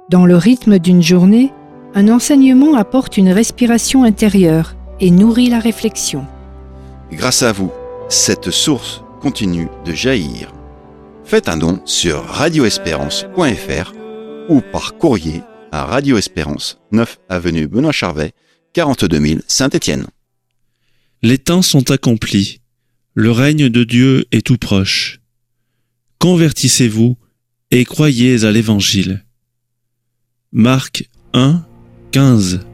Dans le rythme d'une journée, un enseignement apporte une respiration intérieure et nourrit la réflexion. Grâce à vous, cette source continue de jaillir. Faites un don sur radioespérance.fr ou par courrier à Radio Espérance, 9 avenue Benoît Charvet, 42 000 Saint-Étienne. Les temps sont accomplis. Le règne de Dieu est tout proche. Convertissez-vous et croyez à l'Évangile. Marc 1, 15.